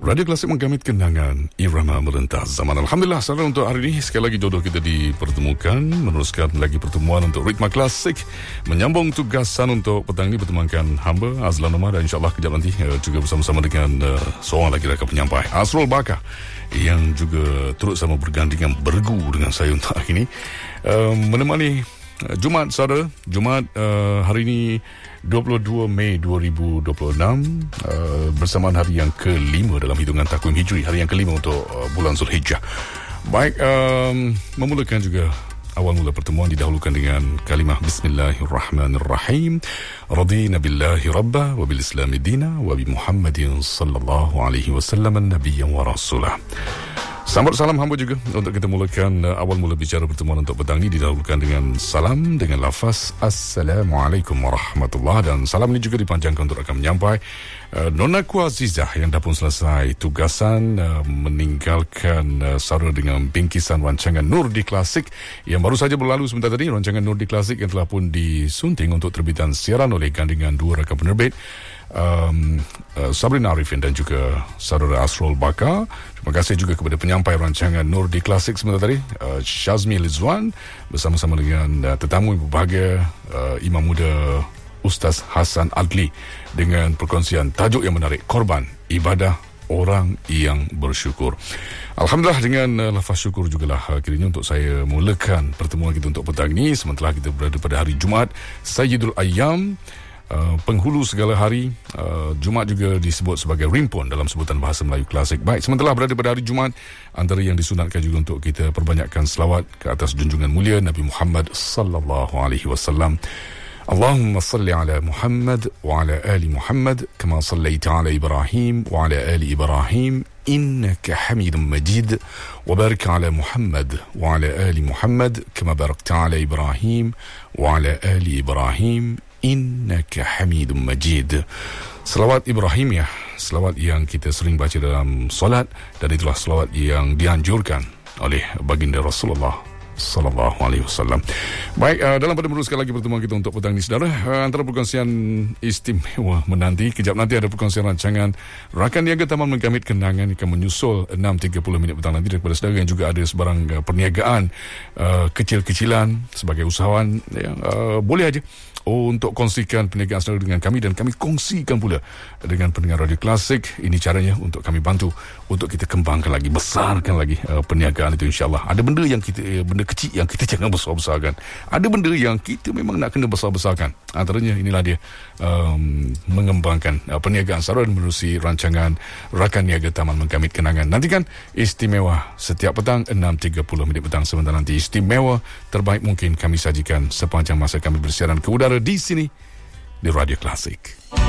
Radio Klasik menggamit kenangan irama merentas zaman. Alhamdulillah, saudara, untuk hari ini sekali lagi jodoh kita dipertemukan, meneruskan lagi pertemuan untuk Ritma Klasik, menyambung tugasan untuk petang ini bertemankan hamba Azlan Omar, dan insyaAllah kejap nanti juga bersama-sama dengan seorang lagi rakan penyampai Asrul Bakar yang juga turut sama bergandingan bergu dengan saya untuk hari ini menemani Jumaat, saudara. Jumaat hari ini 22 Mei 2026, bersamaan hari yang kelima dalam hitungan takwim Hijri, hari yang kelima untuk bulan Zulhijjah. Baik, memulakan juga awal mula pertemuan didahulukan dengan kalimah Bismillahirrahmanirrahim. Radina billahi rabba wa bil islami dina wa bi Muhammadin sallallahu alaihi wasallam nabiyyan wa rasulah. Sambut salam hamba juga untuk kita mulakan awal mula bicara pertemuan untuk petang ini didahulukan dengan salam dengan lafaz Assalamualaikum warahmatullahi, dan salam ini juga dipanjangkan untuk rakan menyampai Nonaku Azizah yang dah pun selesai tugasan meninggalkan saudara dengan bingkisan rancangan Nur di Klasik yang baru saja berlalu sebentar tadi. Rancangan Nur di Klasik yang telah pun disunting untuk terbitan siaran oleh gandingan dua rakan penerbit, Sabrina Arifin dan juga saudara Asrul Bakar. Terima kasih juga kepada penyampai rancangan Nur di Klasik sebentar tadi, Syazmi Lizwan, bersama-sama dengan tetamu ibu berbahagia Imam Muda Ustaz Hasan Adli dengan perkongsian tajuk yang menarik, Korban Ibadah Orang yang Bersyukur. Alhamdulillah, dengan lafaz syukur jugalah akhirnya untuk saya mulakan pertemuan kita untuk petang ini, sementara kita berada pada hari Jumaat, Sayyidul Ayyam, penghulu segala hari. Jumaat juga disebut sebagai rimpun dalam sebutan bahasa Melayu klasik. Baik, sementara berada pada hari Jumaat, antara yang disunatkan juga untuk kita perbanyakkan selawat ke atas junjungan mulia Nabi Muhammad sallallahu alaihi wasallam. Allahumma salli ala Muhammad wa ala ali Muhammad kama sallaita ala Ibrahim wa ala ali Ibrahim innaka Hamidum Majid, wa barik ala Muhammad wa ala ali Muhammad kama barakta ala Ibrahim wa ala ali Ibrahim innaka Hamidum Majid. Selawat Ibrahim, ya, selawat yang kita sering baca dalam solat, dan itulah selawat yang dianjurkan oleh baginda Rasulullah sallallahu alaihi wasallam. Baik, dalam pada meneruskan lagi pertemuan kita untuk petang ini, saudara, antara perkongsian istimewa menanti, kejap nanti ada perkongsian rancangan Rakan Niaga Taman Menggamit Kenangan akan menyusul 6.30 minit petang nanti daripada saudara, yang juga ada sebarang perniagaan kecil-kecilan sebagai usahawan yang boleh aja untuk kongsikan perniagaan saudara dengan kami, dan kami kongsikan pula dengan pendengar Radio Klasik. Ini caranya untuk kami bantu untuk kita kembangkan lagi, besarkan lagi perniagaan itu, insyaAllah. Ada benda yang kita, benda kecil yang kita jangan besar-besarkan, ada benda yang kita memang nak kena besar-besarkan. Antaranya inilah dia, mengembangkan perniagaan saudara menerusi rancangan Rakan Niaga Taman Menggamit Kenangan. Nantikan istimewa setiap petang 6.30 minit petang. Sebentar nanti istimewa terbaik mungkin kami sajikan sepanjang masa kami bersiaran ke udara di sini di Radio Klasik.